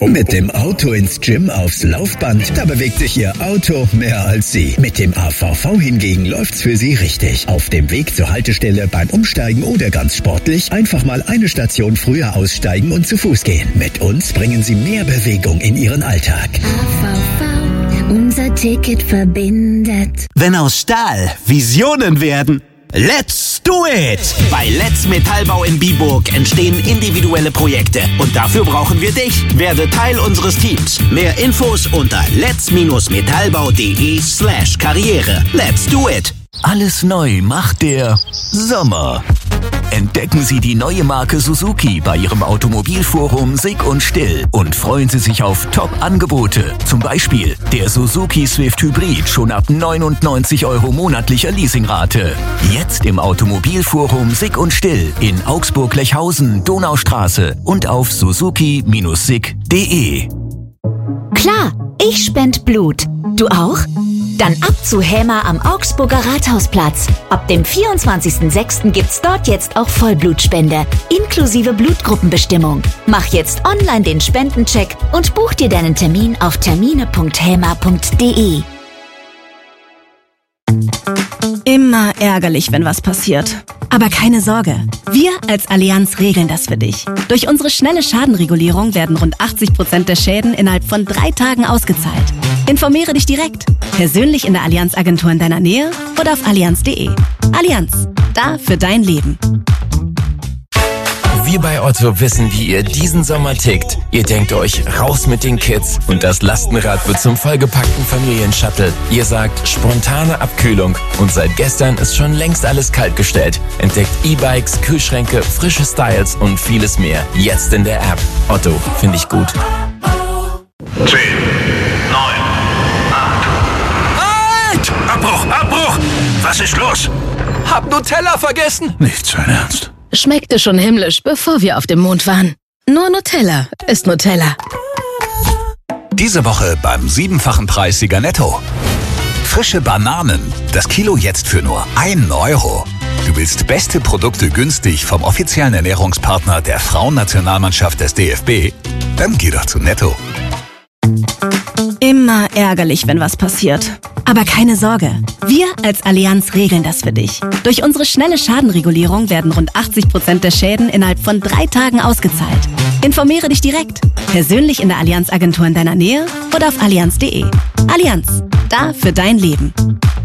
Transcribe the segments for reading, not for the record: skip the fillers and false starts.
Mit dem Auto ins Gym aufs Laufband, da bewegt sich Ihr Auto mehr als Sie. Mit dem AVV hingegen läuft's für Sie richtig. Auf dem Weg zur Haltestelle, beim Umsteigen oder ganz sportlich, einfach mal eine Station früher aussteigen und zu Fuß gehen. Mit uns bringen Sie mehr Bewegung in Ihren Alltag. AVV, unser Ticket verbindet. Wenn aus Stahl Visionen werden, let's do it! Bei Let's Metallbau in Biburg entstehen individuelle Projekte und dafür brauchen wir dich. Werde Teil unseres Teams. Mehr Infos unter lets-metallbau.de/Karriere. Let's do it! Alles neu macht der Sommer. Entdecken Sie die neue Marke Suzuki bei Ihrem Automobilforum Sick und Still und freuen Sie sich auf Top-Angebote. Zum Beispiel der Suzuki Swift Hybrid schon ab 99 € monatlicher Leasingrate. Jetzt im Automobilforum Sick und Still in Augsburg-Lechhausen, Donaustraße und auf suzuki-sick.de. Klar, ich spend Blut. Du auch? Dann ab zu HEMA am Augsburger Rathausplatz. Ab dem 24.06. gibt's dort jetzt auch Vollblutspende, inklusive Blutgruppenbestimmung. Mach jetzt online den Spendencheck und buch dir deinen Termin auf termine.hema.de. Immer ärgerlich, wenn was passiert. Aber keine Sorge, wir als Allianz regeln das für dich. Durch unsere schnelle Schadenregulierung werden rund 80% der Schäden innerhalb von 3 Tagen ausgezahlt. Informiere dich direkt, persönlich in der Allianz-Agentur in deiner Nähe oder auf allianz.de. Allianz, da für dein Leben. Wir bei Otto wissen, wie ihr diesen Sommer tickt. Ihr denkt euch, raus mit den Kids und das Lastenrad wird zum vollgepackten Familienshuttle. Ihr sagt, spontane Abkühlung und seit gestern ist schon längst alles kaltgestellt. Entdeckt E-Bikes, Kühlschränke, frische Styles und vieles mehr. Jetzt in der App. Otto, finde ich gut. 10, 9, 8. Abbruch! Was ist los? Hab Nutella vergessen. Nicht sein Ernst. Schmeckte schon himmlisch, bevor wir auf dem Mond waren. Nur Nutella ist Nutella. Diese Woche beim 7-fachen Preissieger Netto. Frische Bananen. Das Kilo jetzt für nur 1 €. Du willst beste Produkte günstig vom offiziellen Ernährungspartner der Frauennationalmannschaft des DFB? Dann geh doch zu Netto. Immer ärgerlich, wenn was passiert. Aber keine Sorge, wir als Allianz regeln das für dich. Durch unsere schnelle Schadenregulierung werden rund 80% der Schäden innerhalb von 3 Tagen ausgezahlt. Informiere dich direkt, persönlich in der Allianz-Agentur in deiner Nähe oder auf allianz.de. Allianz, da für dein Leben.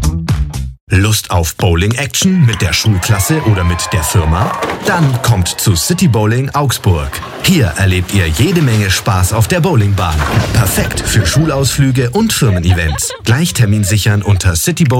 Lust auf Bowling-Action mit der Schulklasse oder mit der Firma? Dann kommt zu City Bowling Augsburg. Hier erlebt ihr jede Menge Spaß auf der Bowlingbahn. Perfekt für Schulausflüge und Firmen-Events. Gleich Termin sichern unter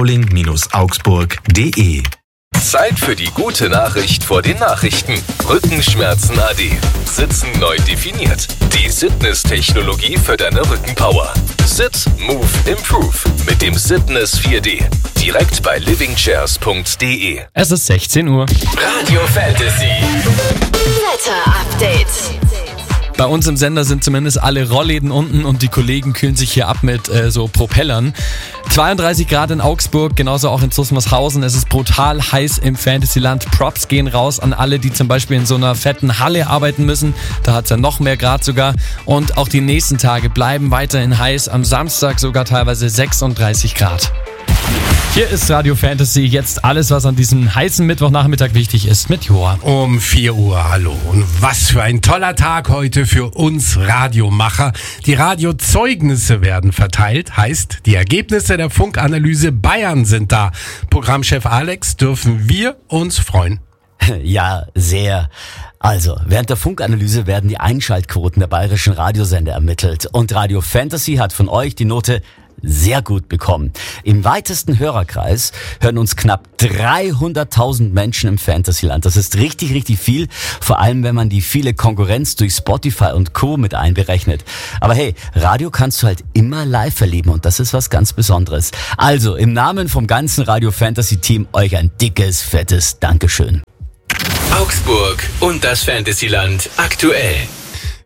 citybowling-augsburg.de. Zeit für die gute Nachricht vor den Nachrichten. Rückenschmerzen AD. Sitzen neu definiert. Die Sitness-Technologie für deine Rückenpower. Sit, Move, Improve mit dem Sitness 4D. Direkt bei livingchairs.de. Es ist 16 Uhr. Radio Fantasy. Wetter-Update. Bei uns im Sender sind zumindest alle Rollläden unten und die Kollegen kühlen sich hier ab mit so Propellern. 32 Grad in Augsburg, genauso auch in Zusmarshausen. Es ist brutal heiß im Fantasyland. Props gehen raus an alle, die zum Beispiel in so einer fetten Halle arbeiten müssen. Da hat es ja noch mehr Grad sogar. Und auch die nächsten Tage bleiben weiterhin heiß. Am Samstag sogar teilweise 36 Grad. Hier ist Radio Fantasy, jetzt alles, was an diesem heißen Mittwochnachmittag wichtig ist, mit Joa. Um 4 Uhr, hallo. Und was für ein toller Tag heute für uns Radiomacher. Die Radiozeugnisse werden verteilt, heißt, die Ergebnisse der Funkanalyse Bayern sind da. Programmchef Alex, dürfen wir uns freuen? Ja, sehr. Also, während der Funkanalyse werden die Einschaltquoten der bayerischen Radiosender ermittelt. Und Radio Fantasy hat von euch die Note sehr gut bekommen. Im weitesten Hörerkreis hören uns knapp 300.000 Menschen im Fantasyland. Das ist richtig, richtig viel. Vor allem, wenn man die viele Konkurrenz durch Spotify und Co. mit einberechnet. Aber hey, Radio kannst du halt immer live erleben und das ist was ganz Besonderes. Also, im Namen vom ganzen Radio Fantasy Team euch ein dickes, fettes Dankeschön. Augsburg und das Fantasyland aktuell.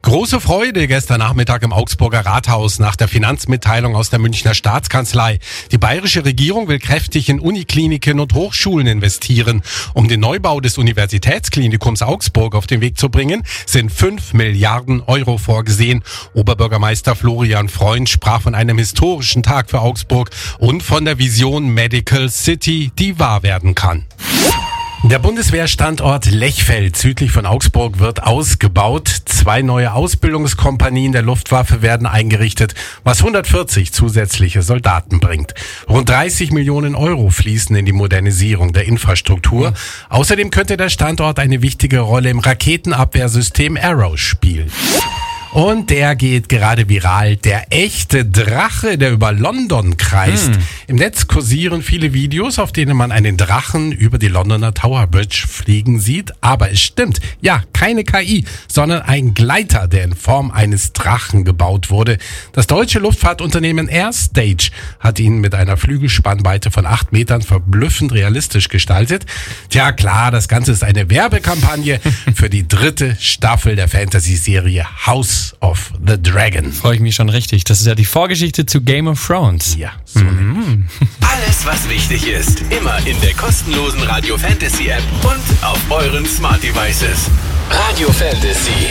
Große Freude gestern Nachmittag im Augsburger Rathaus nach der Finanzmitteilung aus der Münchner Staatskanzlei. Die bayerische Regierung will kräftig in Unikliniken und Hochschulen investieren. Um den Neubau des Universitätsklinikums Augsburg auf den Weg zu bringen, sind 5 Milliarden Euro vorgesehen. Oberbürgermeister Florian Freund sprach von einem historischen Tag für Augsburg und von der Vision Medical City, die wahr werden kann. Der Bundeswehrstandort Lechfeld südlich von Augsburg wird ausgebaut. 2 neue Ausbildungskompanien der Luftwaffe werden eingerichtet, was 140 zusätzliche Soldaten bringt. Rund 30 Millionen Euro fließen in die Modernisierung der Infrastruktur. Außerdem könnte der Standort eine wichtige Rolle im Raketenabwehrsystem Arrow spielen. Und der geht gerade viral. Der echte Drache, der über London kreist. Im Netz kursieren viele Videos, auf denen man einen Drachen über die Londoner Tower Bridge fliegen sieht. Aber es stimmt, ja, keine KI, sondern ein Gleiter, der in Form eines Drachen gebaut wurde. Das deutsche Luftfahrtunternehmen Airstage hat ihn mit einer Flügelspannweite von 8 Metern verblüffend realistisch gestaltet. Tja, klar, das Ganze ist eine Werbekampagne für die 3. Staffel der Fantasy-Serie House of the Dragon. Freue ich mich schon richtig. Das ist ja die Vorgeschichte zu Game of Thrones. Ja, so Alles, was wichtig ist, immer in der kostenlosen Radio Fantasy App und auf euren Smart Devices. Radio Fantasy.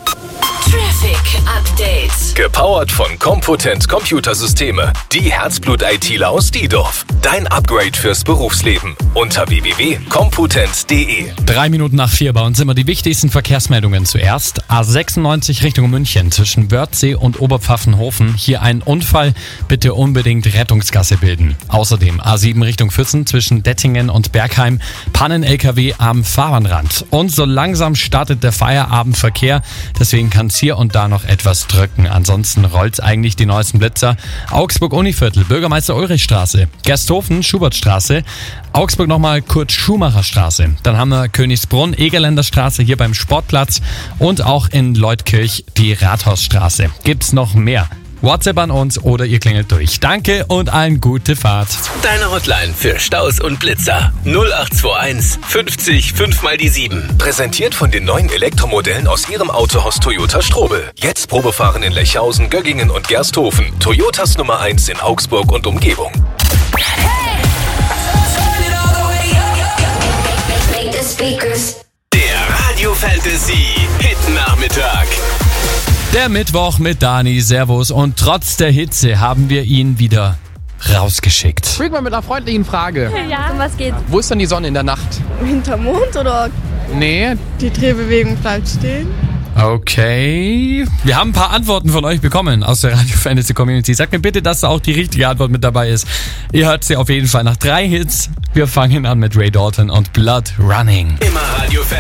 Traffic Update. Gepowert von Compotent Computersysteme. Die Herzblut-ITler aus Diedorf. Dein Upgrade fürs Berufsleben. Unter www.compotent.de. 3 Minuten nach 4 bei uns immer die wichtigsten Verkehrsmeldungen zuerst. A96 Richtung München zwischen Wörthsee und Oberpfaffenhofen. Hier ein Unfall. Bitte unbedingt Rettungsgasse bilden. Außerdem A7 Richtung Füssen zwischen Dettingen und Bergheim. Pannen-LKW am Fahrbahnrand. Und so langsam startet der Feierabendverkehr. Deswegen kann es hier und da noch etwas drücken. Ansonsten rollt's eigentlich die neuesten Blitzer. Augsburg-Univiertel, Bürgermeister-Ulrich-Straße, Gersthofen, Schubertstraße, Augsburg nochmal Kurt-Schumacher-Straße. Dann haben wir Königsbrunn, Egerländer Straße hier beim Sportplatz und auch in Leutkirch die Rathausstraße. Gibt's noch mehr? WhatsApp an uns oder ihr klingelt durch. Danke und eine gute Fahrt. Deine Hotline für Staus und Blitzer 0821 50 5 mal die 7. Präsentiert von den neuen Elektromodellen aus ihrem Autohaus Toyota Strobel. Jetzt Probefahren in Lechhausen, Göggingen und Gersthofen. Toyotas Nummer 1 in Augsburg und Umgebung. Der Radio Fantasy Hit-Nachmittag. Der Mittwoch mit Dani, Servus. Und trotz der Hitze haben wir ihn wieder rausgeschickt. Freak mal mit einer freundlichen Frage. Ja, um was geht's? Wo ist denn die Sonne in der Nacht? Hinterm Mond oder? Nee. Die Drehbewegung bleibt stehen. Okay. Wir haben ein paar Antworten von euch bekommen aus der Radio Fantasy Community. Sagt mir bitte, dass da auch die richtige Antwort mit dabei ist. Ihr hört sie auf jeden Fall nach 3 Hits. Wir fangen an mit Ray Dalton und Blood Running. Immer Radio Fantasy.